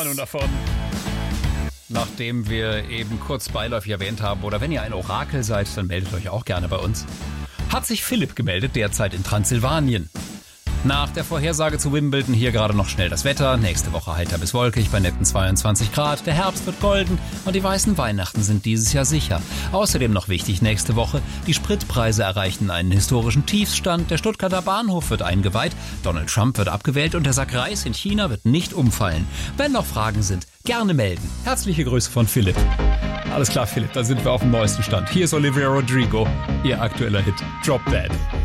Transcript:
wir nun davon? Nachdem wir eben kurz beiläufig erwähnt haben, oder wenn ihr ein Orakel seid, dann meldet euch auch gerne bei uns, hat sich Philipp gemeldet, derzeit in Transsilvanien. Nach der Vorhersage zu Wimbledon hier gerade noch schnell das Wetter. Nächste Woche heiter bis wolkig bei netten 22 Grad. Der Herbst wird golden und die weißen Weihnachten sind dieses Jahr sicher. Außerdem noch wichtig nächste Woche, die Spritpreise erreichen einen historischen Tiefstand. Der Stuttgarter Bahnhof wird eingeweiht, Donald Trump wird abgewählt und der Sack Reis in China wird nicht umfallen. Wenn noch Fragen sind, gerne melden. Herzliche Grüße von Philipp. Alles klar, Philipp, dann sind wir auf dem neuesten Stand. Hier ist Olivia Rodrigo, ihr aktueller Hit Drop Dead.